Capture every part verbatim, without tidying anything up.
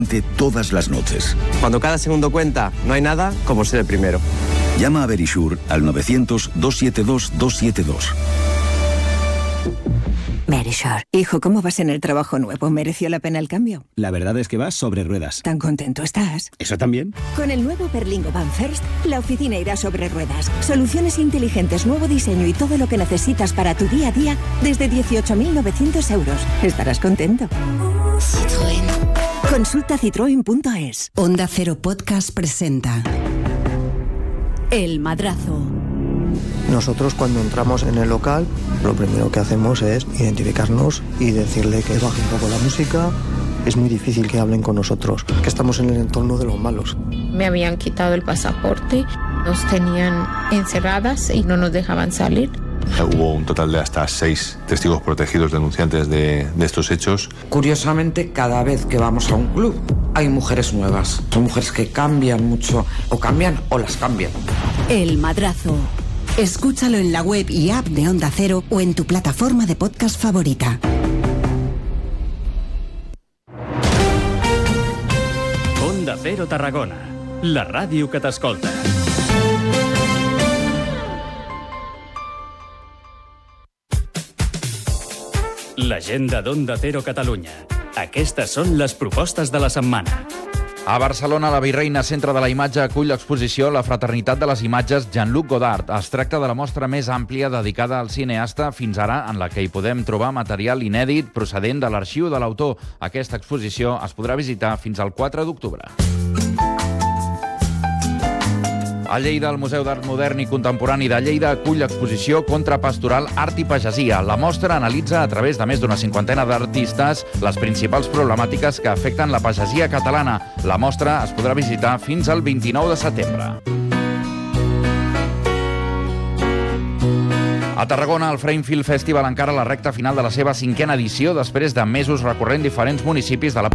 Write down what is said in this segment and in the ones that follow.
de todas las noches. Cuando cada segundo cuenta, no hay nada como ser el primero. Llama a Verisure al novecientos, doscientos setenta y dos, doscientos setenta y dos. Verisure. Hijo, ¿cómo vas en el trabajo nuevo? ¿Mereció la pena el cambio? La verdad es que vas sobre ruedas. ¿Tan contento estás? ¿Eso también? Con el nuevo Berlingo Van First, la oficina irá sobre ruedas. Soluciones inteligentes, nuevo diseño y todo lo que necesitas para tu día a día desde dieciocho mil novecientos euros. Estarás contento. Citroën. Consulta citroen punto es. Onda Cero Podcast presenta El Madrazo. Nosotros cuando entramos en el local, lo primero que hacemos es identificarnos y decirle que baje un poco la música. Es muy difícil que hablen con nosotros, que estamos en el entorno de los malos. Me habían quitado el pasaporte, nos tenían encerradas y no nos dejaban salir. Hubo un total de hasta seis testigos protegidos denunciantes de, de estos hechos. Curiosamente, cada vez que vamos a un club hay mujeres nuevas. Son mujeres que cambian mucho, o cambian o las cambian. El Madrazo. Escúchalo en la web y app de Onda Cero o en tu plataforma de podcast favorita. Onda Cero Tarragona, la ràdio que t'escolta. L'agenda d'Onda Cero Catalunya. Aquestes són les propostes de la setmana. A Barcelona, la Virreina, centre de la imatge, acull l'exposició La fraternitat de les imatges Jean-Luc Godard. Es tracta de la mostra més àmplia dedicada al cineasta fins ara, en la que hi podem trobar material inèdit procedent de l'arxiu de l'autor. Aquesta exposició es podrà visitar fins al quatre d'octubre. A Lleida, el Museu d'Art Modern i Contemporani de Lleida acull l'exposició Contrapastoral Art i Pagesia. La mostra analitza a través de més d'una cinquantena d'artistes les principals problemàtiques que afecten la pagesia catalana. La mostra es podrà visitar fins al vint-i-nou de setembre. A Tarragona, el Frame Film Festival encara la recta final de la seva cinquena edició després de mesos recorrent diferents municipis de la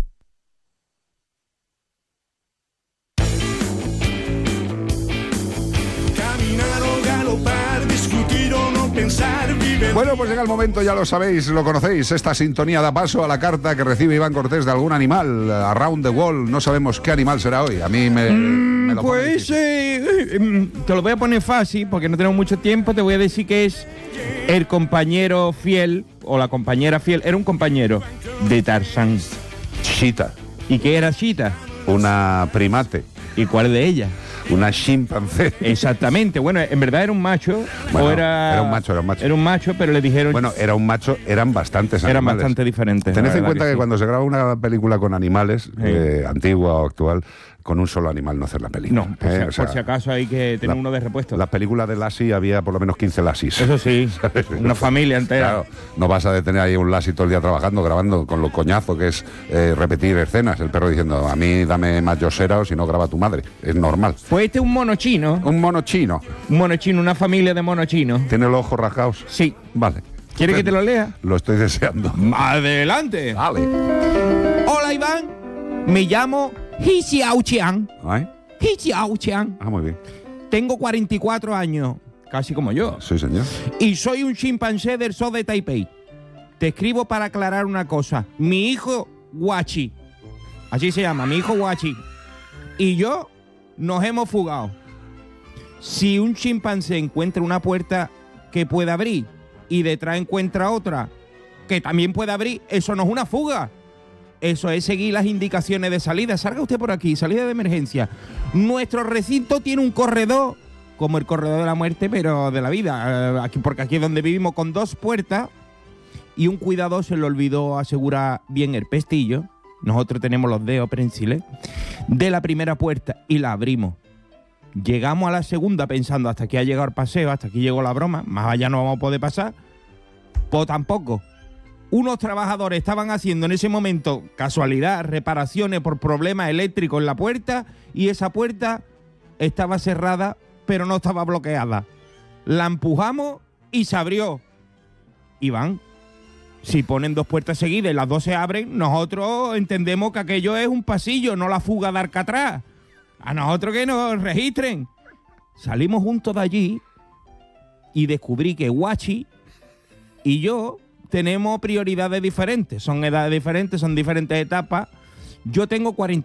Bueno, pues llega el momento, ya lo sabéis, lo conocéis. Esta sintonía da paso a la carta que recibe Iván Cortés de algún animal. Around the World, no sabemos qué animal será hoy. A mí me, mm, me lo Pues eh, te lo voy a poner fácil porque no tenemos mucho tiempo. Te voy a decir que es el compañero fiel o la compañera fiel. Era un compañero de Tarzán. Cheetah. ¿Y qué era Cheetah? Una primate. ¿Y cuál de ellas? Una chimpancé. Exactamente. Bueno, en verdad era un macho. Bueno, o era... era un macho, era un macho. Era un macho, pero le dijeron... Bueno, era un macho, eran bastantes animales. Eran bastante diferentes. Tened en cuenta que, que sí. cuando se graba una película con animales, Sí. eh, antigua o actual, con un solo animal no hacer la película. No, por, eh, si, o sea, por si acaso hay que tener la, uno de repuesto. Las películas de Lassie había por lo menos quince Lassies. Eso sí, una familia entera. Claro, no vas a detener ahí un Lassie todo el día trabajando, grabando, con lo coñazo que es eh, repetir escenas. El perro diciendo, a mí dame más yosera o si no graba tu madre. Es normal. Pues este es un mono chino. Un mono chino. Un mono chino, una familia de mono chino. ¿Tiene los ojos rasgados? Sí. Vale. ¿Quiere que te lo lea? Lo estoy deseando. ¡Adelante! Vale. Hola, Iván. Me llamo He Xiaoqiang. ¿Ay? He Xiaoqiang. Ah, muy bien. Tengo cuarenta y cuatro años, casi como yo. Sí, señor. Y soy un chimpancé del zoo de Taipei. Te escribo para aclarar una cosa. Mi hijo Guachi, así se llama, mi hijo Guachi, y yo nos hemos fugado. Si un chimpancé encuentra una puerta que pueda abrir y detrás encuentra otra que también puede abrir, eso no es una fuga. Eso es seguir las indicaciones de salida. Salga usted por aquí, salida de emergencia. Nuestro recinto tiene un corredor, como el corredor de la muerte, pero de la vida. Aquí, porque aquí es donde vivimos, con dos puertas, y un cuidador se le olvidó asegurar bien el pestillo. Nosotros tenemos los dedos prensiles de la primera puerta y la abrimos. Llegamos a la segunda pensando, hasta aquí ha llegado el paseo, hasta aquí llegó la broma, más allá no vamos a poder pasar. Pues tampoco. Unos trabajadores estaban haciendo en ese momento, casualidad, reparaciones por problemas eléctricos en la puerta, y esa puerta estaba cerrada, pero no estaba bloqueada. La empujamos y se abrió. Iván, si ponen dos puertas seguidas y las dos se abren, nosotros entendemos que aquello es un pasillo, no la fuga de Alcatraz. A nosotros que nos registren. Salimos juntos de allí y descubrí que Guachi y yo tenemos prioridades diferentes, son edades diferentes, son diferentes etapas. Yo tengo cuarenta